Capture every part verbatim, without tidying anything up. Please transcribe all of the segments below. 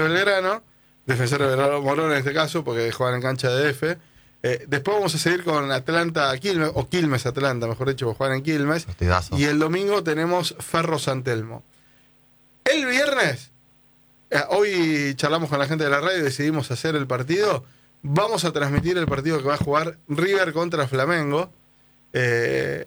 Belgrano, Defensor de Belgrano Morón en este caso, porque juegan en cancha de F. Eh, después vamos a seguir con Atlanta Quilmes, o Quilmes Atlanta, mejor dicho, porque juegan en Quilmes. Partidazo. Y el domingo tenemos Ferro San Telmo. El viernes, eh, hoy charlamos con la gente de la radio y decidimos hacer el partido. Vamos a transmitir el partido que va a jugar River contra Flamengo. Eh,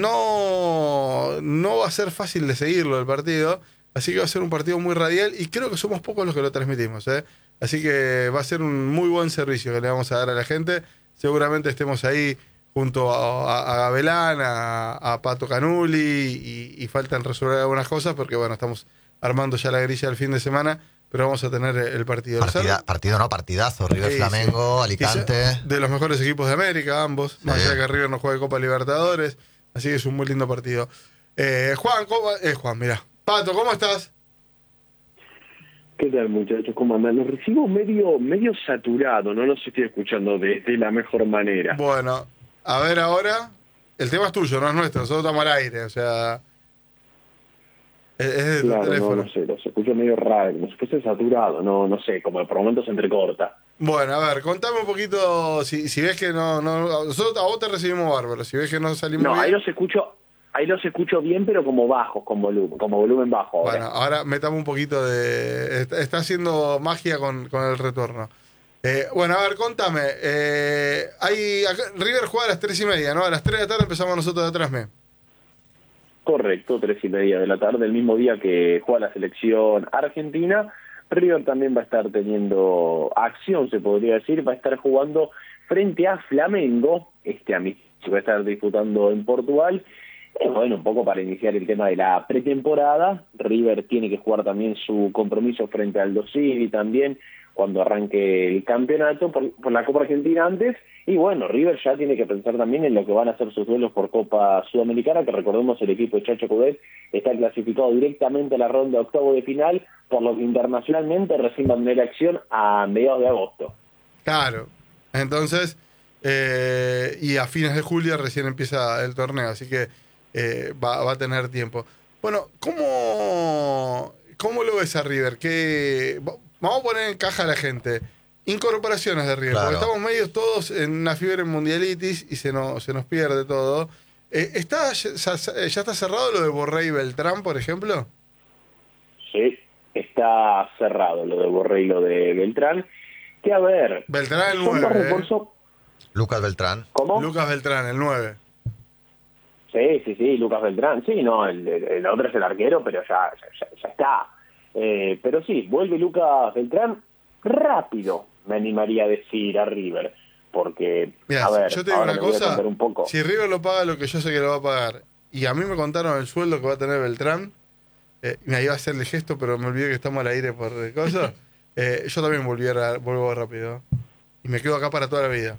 no, no va a ser fácil de seguirlo el partido, así que va a ser un partido muy radial y creo que somos pocos los que lo transmitimos, ¿eh? Así que va a ser un muy buen servicio que le vamos a dar a la gente. Seguramente estemos ahí junto a, a, a Gabelán, a, a Pato Canuli y, y faltan resolver algunas cosas porque bueno, estamos armando ya la grilla del fin de semana, pero vamos a tener el partido. Partida, partido no, partidazo. River sí, Flamengo, sí. Alicante. De los mejores equipos de América, ambos. Sí. Más allá de que River no juegue Copa Libertadores. Así que es un muy lindo partido. Eh, Juan, ¿cómo, eh, Juan, mira. Pato, ¿cómo estás? ¿Qué tal, muchachos? ¿Cómo andan? Los recibo medio medio saturado, no los estoy escuchando de, de la mejor manera. Bueno, a ver ahora. El tema es tuyo, no es nuestro. Nosotros estamos al aire, o sea... Es, es de claro, tu teléfono. No, no sé, los escucho medio raro, como si fuese saturado, no no sé, como por momentos se entrecorta. Bueno, a ver, contame un poquito, si, si ves que no... no nosotros a vos te recibimos bárbaro, si ves que no salimos no, bien... ahí los escucho... Ahí los escucho bien, pero como bajos, con volumen, como volumen bajo. Ahora. Bueno, ahora metamos un poquito de... Está, está haciendo magia con, con el retorno. Eh, bueno, a ver, contame. Eh, hay acá, River juega a las tres y media, ¿no? A las tres de la tarde empezamos nosotros de atrás, ¿me? Correcto, tres y media de la tarde, el mismo día que juega la selección argentina. River también va a estar teniendo acción, se podría decir, va a estar jugando frente a Flamengo, este amistoso que va a estar disputando en Portugal. Eh, bueno, un poco para iniciar el tema de la pretemporada. River tiene que jugar también su compromiso frente al Aldo Civi también cuando arranque el campeonato por, por la Copa Argentina antes. Y bueno, River ya tiene que pensar también en lo que van a ser sus duelos por Copa Sudamericana, que recordemos el equipo de Chacho Coudet está clasificado directamente a la ronda octavo de final, por lo que internacionalmente recién van a tener acción a mediados de agosto. Claro, entonces, eh, y a fines de julio recién empieza el torneo, así que eh, va, va a tener tiempo. Bueno, ¿cómo, cómo lo ves a River? ¿Qué, vamos a poner en caja a la gente. Incorporaciones de River, Claro. porque estamos medios todos en una fiebre en mundialitis y se nos, se nos pierde todo. Eh, ¿está, ya, ¿Ya está cerrado lo de Borré y Beltrán, por ejemplo? Sí, está cerrado lo de Borré y lo de Beltrán. Que a ver... Beltrán el son dos nueve, refuerzos... ¿eh? Lucas Beltrán. ¿Cómo? Lucas Beltrán, el nueve. Sí, sí, sí, Lucas Beltrán. Sí, no, el, el, el otro es el arquero, pero ya, ya, ya está. Eh, pero sí, vuelve Lucas Beltrán rápido, me animaría a decir, a River. Porque, Mirá, a ver, yo te digo ahora una me voy a cosa, contar un poco. si River lo paga lo que yo sé que lo va a pagar, y a mí me contaron el sueldo que va a tener Beltrán, eh, me iba a hacerle gesto, pero me olvidé que estamos al aire por cosas, eh, yo también volviera, vuelvo rápido. Y me quedo acá para toda la vida.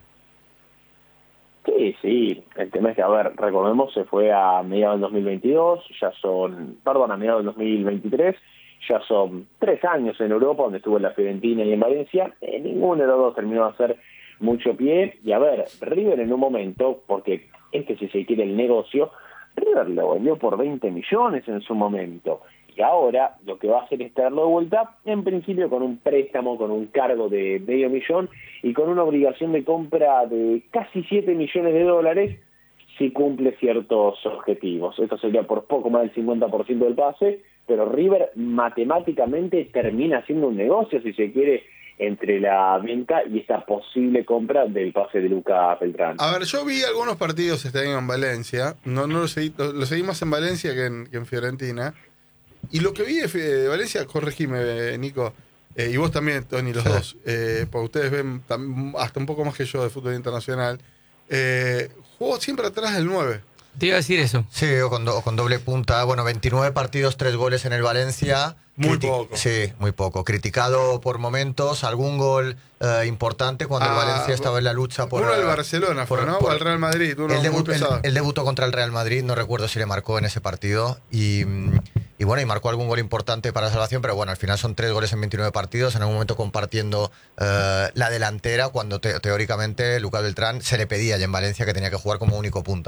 Sí, sí, el tema es que, a ver, recordemos, se fue a mediados del dos mil veintidós, ya son, perdón, a mediados del dos mil veintitrés, ya son tres años en Europa, donde estuvo en la Fiorentina y en Valencia, eh, ninguno de los dos terminó de hacer mucho pie, y a ver, River en un momento, porque este si se quiere el negocio, River lo vendió por veinte millones en su momento, y ahora lo que va a hacer es traerlo de vuelta, en principio con un préstamo, con un cargo de medio millón, y con una obligación de compra de casi siete millones de dólares, si cumple ciertos objetivos. Esto sería por poco más del cincuenta por ciento del pase, pero River matemáticamente termina haciendo un negocio, si se quiere, entre la venta y esta posible compra del pase de Lucas Beltrán. A ver, yo vi algunos partidos este año en Valencia, no, no lo, seguí, lo, lo seguí más en Valencia que en, que en Fiorentina, y lo que vi de, de Valencia, corregime, Nico, eh, y vos también, Tony, los sí. dos, eh, porque ustedes ven tam, hasta un poco más que yo de fútbol internacional, eh, jugó siempre atrás del nueve. Te iba a decir eso. Sí, o con, do, con doble punta. Bueno, veintinueve partidos, tres goles en el Valencia. Muy Criti- poco. Sí, muy poco. Criticado por momentos, algún gol eh, importante cuando ah, el Valencia estaba en la lucha por... Uno al Barcelona por, fue, ¿no? Por, o al Real Madrid, uno el, muy debut, el, el debutó contra el Real Madrid, no recuerdo si le marcó en ese partido. Y, y bueno, y marcó algún gol importante para la salvación, pero bueno, al final son tres goles en veintinueve partidos, en algún momento compartiendo eh, la delantera, cuando te, teóricamente Lucas Beltrán se le pedía ya en Valencia que tenía que jugar como único punta, ¿no?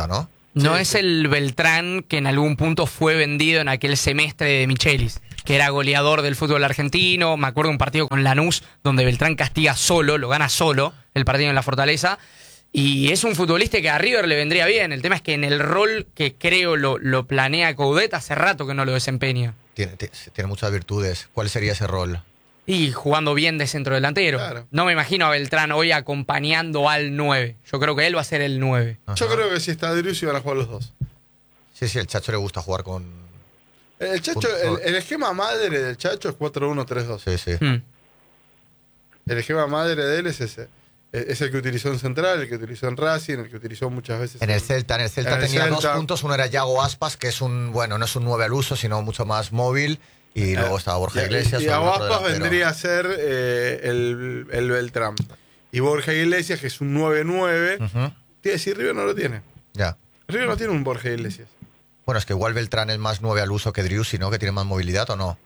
No Sí, es sí. el Beltrán que en algún punto fue vendido en aquel semestre de Michelis, que era goleador del fútbol argentino. Me acuerdo de un partido con Lanús donde Beltrán castiga solo, lo gana solo, el partido en la Fortaleza. Y es un futbolista que a River le vendría bien. El tema es que en el rol que creo lo, lo planea Coudet, hace rato que no lo desempeña. Tiene, t- tiene muchas virtudes. ¿Cuál sería ese rol? Y jugando bien de centro delantero. Claro. No me imagino a Beltrán hoy acompañando al nueve. Yo creo que él va a ser el nueve. Ajá. Yo creo que si está Driussi van a jugar los dos. Sí, sí, el Chacho le gusta jugar con... El Chacho, Punto. el, el esquema madre del Chacho es cuatro uno tres dos. Sí, sí. Hmm. El esquema madre de él es ese. Es el que utilizó en Central, el que utilizó en Racing, el que utilizó muchas veces En el Celta, en el Celta en el tenía Celta. dos puntos. Uno era Yago Aspas, que es un, bueno, no es un nueve al uso, sino mucho más móvil. Y luego estaba Borja Iglesias. Y, y o algún otro Aguaspas delantero. vendría a ser eh, el, el Beltrán. Y Borja Iglesias, que es un nueve nueve. Ujú. Te iba a decir, River no lo tiene. Ya. River no tiene un Borja Iglesias. Bueno, es que igual Beltrán es más nueve al uso que Driussi, ¿no? Que tiene más movilidad, ¿o no?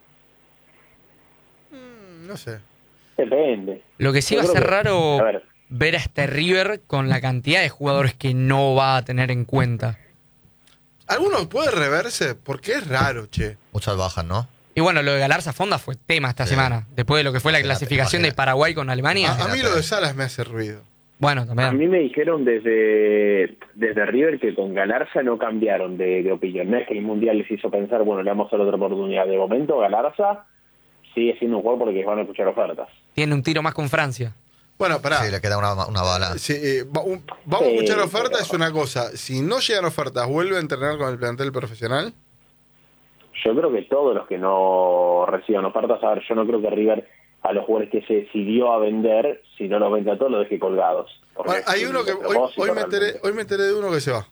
Mm, no sé. Depende. Lo que sí Yo va a creo ser que- raro a ver. ver a este River con la cantidad de jugadores que no va a tener en cuenta. ¿Alguno puede reverse? Porque es raro, che. Muchas bajas, ¿no? Y bueno, lo de Galarza Fonda fue tema esta Sí. semana, después de lo que fue la Imagínate, clasificación de imagínate. Paraguay con Alemania. A, a mí Imagínate. lo de Salas me hace ruido. Bueno, A mí también. me dijeron desde, desde River que con Galarza no cambiaron de, de opinión. No es que el Mundial les hizo pensar, bueno, le vamos a dar otra oportunidad. De momento, Galarza sigue siendo un jugador porque les van a escuchar ofertas. Tiene un tiro más con Francia. Bueno, pará. Sí, le queda una, una bala. Si, eh, va- un- vamos a Sí, escuchar ofertas, pero- es una cosa. Si no llegan ofertas, ¿vuelve a entrenar con el plantel profesional? Yo creo que todos los que no reciban ofertas, a ver, yo no creo que River a los jugadores que se decidió a vender, si no los vende a todos, los deje colgados. Porque Bueno, hay es uno un que hoy, propósito hoy me enteré, realmente. hoy me enteré de uno que se va.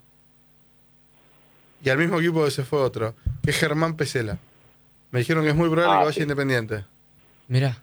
Y al mismo equipo que se fue otro, que es Germán Pesela. Me dijeron que es muy probable Ah, que vaya sí. Independiente. Mirá.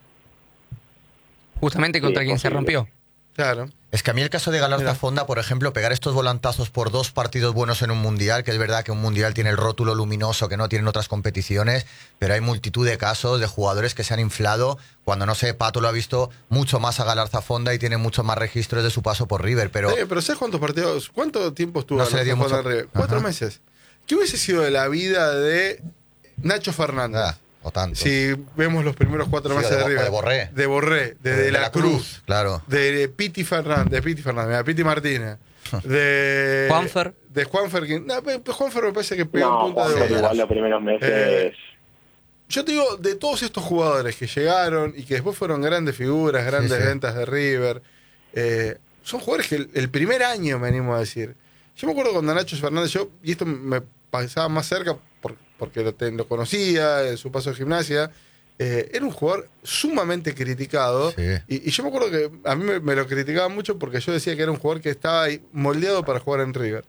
Justamente Sí, contra es quien se posible. rompió. Claro. Es que a mí el caso de Galarza Mira. Fonda, por ejemplo, pegar estos volantazos por dos partidos buenos en un mundial, que es verdad que un mundial tiene el rótulo luminoso que no tienen otras competiciones, pero hay multitud de casos de jugadores que se han inflado cuando, no sé, Pato lo ha visto mucho más a Galarza Fonda y tiene mucho más registros de su paso por River, pero Eh, pero ¿sabes cuántos partidos, cuánto tiempo estuvo No se le dio Alonso mucho- Juan River? Cuatro Ajá. meses. ¿Qué hubiese sido de la vida de Nacho Fernández? ah, o tanto. Si vemos los primeros cuatro Sí, meses de de Bo- River. de Borré. De Borré, de, de, la, Cruz. claro. De Piti Fernández, de Piti Fernández, de Piti Martínez, de Juanfer. de Juanfer, que- no, pe- pe- Juanfer me parece que pegó No, un punto Juanfer de igual los primeros meses... Eh, Yo te digo, de todos estos jugadores que llegaron y que después fueron grandes figuras, grandes Sí, sí. ventas de River, eh, son jugadores que el, el primer año me animo a decir. Yo me acuerdo cuando Nacho Fernández, yo, y esto me pasaba más cerca por- porque lo, te- lo conocía en su paso de Gimnasia, eh, era un jugador sumamente criticado. Sí. Y, y yo me acuerdo que a mí me, me lo criticaban mucho porque yo decía que era un jugador que estaba ahí moldeado para jugar en River.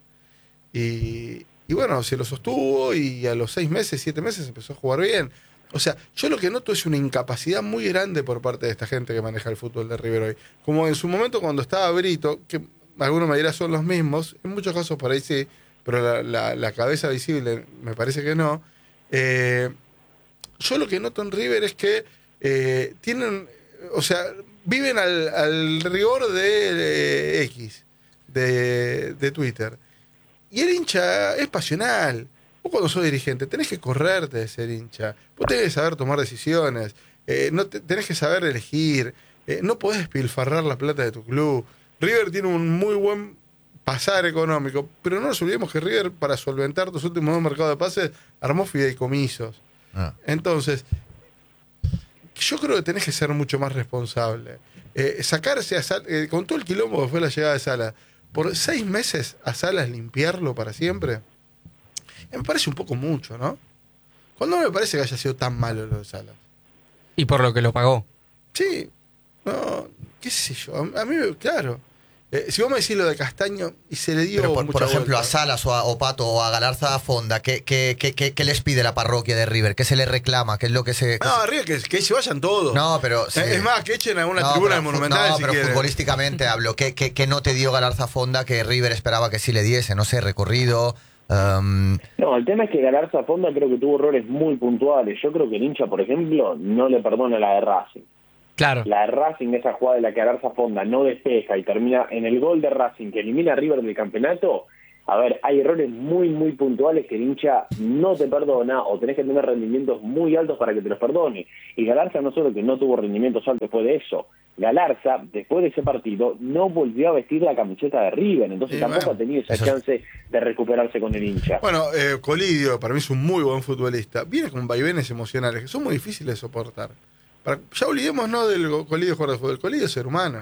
Y, y bueno, se lo sostuvo y a los seis meses, siete meses empezó a jugar bien. O sea, yo lo que noto es una incapacidad muy grande por parte de esta gente que maneja el fútbol de River hoy. Como en su momento cuando estaba Brito, que algunos me dirán son los mismos, en muchos casos por ahí sí, pero la, la- la cabeza visible me parece que no. Eh, yo lo que noto en River es que eh, tienen, o sea, viven al, al rigor de eh, X, de, de Twitter. Y el hincha es pasional. Vos cuando sos dirigente tenés que correrte de ser hincha. Vos tenés que saber tomar decisiones. Eh, no te- tenés que saber elegir. Eh, no podés despilfarrar la plata de tu club. River tiene un muy buen pasar económico, pero no nos olvidemos que River, para solventar tus últimos dos mercados de pases, armó fideicomisos. Ah. Entonces, yo creo que tenés que ser mucho más responsable. Eh, sacarse a Sal- eh, con todo el quilombo que fue la llegada de Sala, por seis meses a Salas limpiarlo para siempre, eh, me parece un poco mucho, ¿no? Cuando no me parece que haya sido tan malo lo de Salas. Y por lo que lo pagó. Sí, no, qué sé yo, a, a mí, claro. Eh, si vos me decís lo de Castaño y se le dio Pero por, mucha por ejemplo, vuelta. a Salas o a o Pato o a Galarza Fonda, ¿qué, qué, qué, qué, qué les pide la parroquia de River? ¿Qué se les reclama? ¿Qué es lo que se...? qué No, se- arriba que, que se vayan todos. No, pero... sí. Eh, Es más, que echen a una No, tribuna pero fu- monumental no, si pero quieren. futbolísticamente hablo. ¿Qué, qué, qué no te dio Galarza Fonda que River esperaba que sí le diese? No sé, recorrido... um, No, el tema es que Galarza Fonda creo que tuvo errores muy puntuales. Yo creo que el hincha, por ejemplo, no le perdona la de Racing. Claro. La de Racing, esa jugada de la que Galarza Fonda no despeja y termina en el gol de Racing que elimina a River del campeonato, A ver, hay errores muy, muy puntuales que el hincha no te perdona o tenés que tener rendimientos muy altos para que te los perdone. Y Galarza no solo que no tuvo rendimientos altos después de eso, Galarza, después de ese partido, no volvió a vestir la camiseta de River, entonces Sí, tampoco bueno, ha tenido esa eso- chance de recuperarse con el hincha. Bueno, eh, Colidio, para mí es un muy buen futbolista. Viene con vaivenes emocionales que son muy difíciles de soportar. Para- ya olvidemos no del go- Colidio jugador de fútbol, el Colidio es ser humano.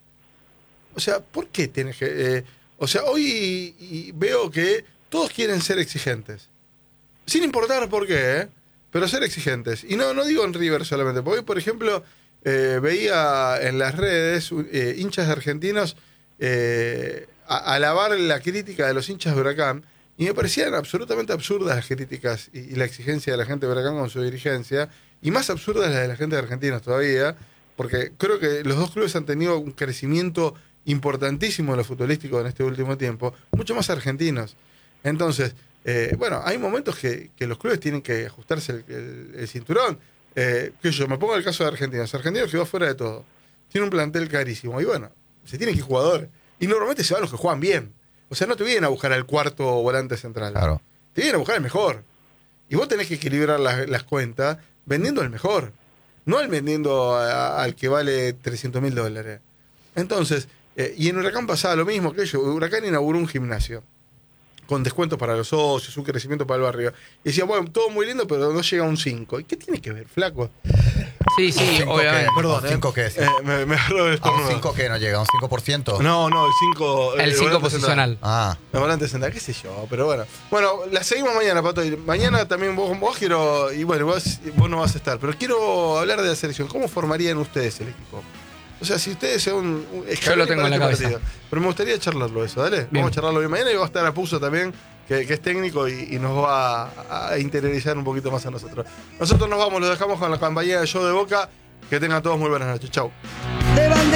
O sea, ¿por qué tienes que...? eh, o sea, hoy y veo que todos quieren ser exigentes. Sin importar por qué, ¿eh? Pero ser exigentes. Y no, no digo en River solamente, porque hoy, por ejemplo, eh, veía en las redes eh, hinchas argentinos eh, a- alabar la crítica de los hinchas de Huracán, y me parecían absolutamente absurdas las críticas y, y la exigencia de la gente de Huracán con su dirigencia, y más absurdas las de la gente de Argentinos todavía, porque creo que los dos clubes han tenido un crecimiento importantísimo en lo futbolístico en este último tiempo, mucho más argentinos. Entonces, eh, bueno, hay momentos que, que los clubes tienen que ajustarse el, el- el cinturón. Eh, que yo me pongo el caso de Argentinos. Argentinos quedó fuera de todo. Tiene un plantel carísimo. Y bueno, se tienen que ir jugadores. Y normalmente se van los que juegan bien. O sea, no te vienen a buscar al cuarto volante central. Claro. Te vienen a buscar el mejor. Y vos tenés que equilibrar las, las cuentas vendiendo el mejor. No el vendiendo a- al que vale trescientos mil dólares. Entonces, eh, y en Huracán pasaba lo mismo que ellos. Huracán inauguró un gimnasio con descuentos para los socios, un crecimiento para el barrio. Y decía, bueno, todo muy lindo, pero no llega a un cinco. ¿Y qué tiene que ver, flaco? Sí, sí, ¿Cinco obviamente. qué? Perdón, ¿Un cinco eh. qué? Eh, me, me agarró el ¿A un estornudo. cinco que no llega? ¿A un cinco por ciento? No, no, el cinco. El cinco volante posicional. central. Ah, El volante central, qué sé yo, pero bueno. Bueno, la seguimos mañana, Pato. Y mañana también vos, vos quiero, y bueno, vos, vos no vas a estar, pero quiero hablar de la selección. ¿Cómo formarían ustedes el equipo? O sea, si ustedes son un... un Yo lo tengo en la cabeza. partido. Pero me gustaría charlarlo eso, ¿dale? Bien. Vamos a charlarlo bien mañana y va a estar Apuso también, que, que es técnico y, y nos va a, a interiorizar un poquito más a nosotros. Nosotros nos vamos, los dejamos con la compañía de Show de Boca. Que tengan todos muy buenas noches. Chau. De bandera.